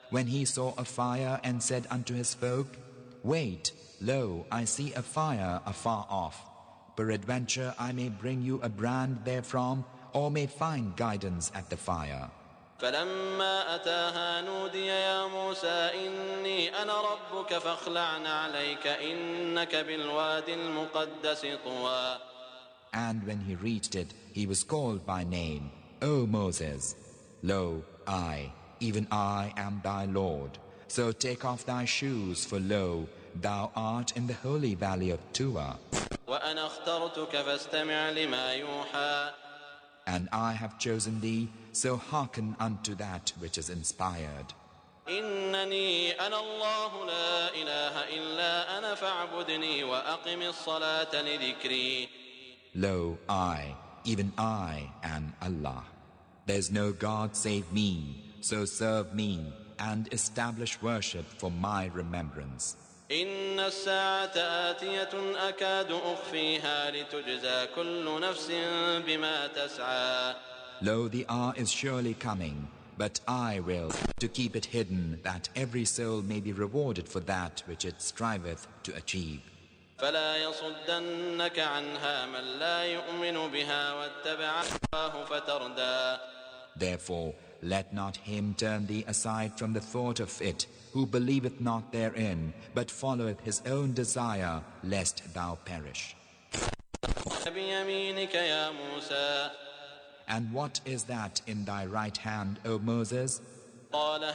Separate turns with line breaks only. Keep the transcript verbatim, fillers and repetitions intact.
when he saw a fire and said unto his folk, Wait, lo, I see a fire afar off. Peradventure I may bring you a brand therefrom, or may find guidance at the fire.
فلما أتاها نودي يا موسى إني أنا ربك فاخلع عليك إنك بالوادي المقدس طوى.
And when he reached it, he was called by name, O Moses, Lo, I, even I am thy Lord. So take off thy shoes, for lo, thou art in the holy valley of Tuwa.
وأنا اخترتك فاستمع لما يوحى.
And I have chosen thee, so hearken unto that which is inspired.
إنني أنا الله لا إله إلا أنا فاعبدني وأقم الصلاة لذكري.
Lo, I, even I am Allah. There is no God save me, so serve me and establish worship for my remembrance.
إن الساعة آتية أكاد أخفيها لتجزى كل نفس بما تسعى.
Lo, the hour is surely coming, but I will to keep it hidden, that every soul may be rewarded for that which it striveth to achieve.
فلا يصدنك عنها من لا يؤمن بها واتبع هواه فتردى.
Therefore, let not him turn thee aside from the thought of it, who believeth not therein, but followeth his own desire, lest thou perish.
بيمينك يا موسى.
And what is that in thy right hand, O Moses?
قال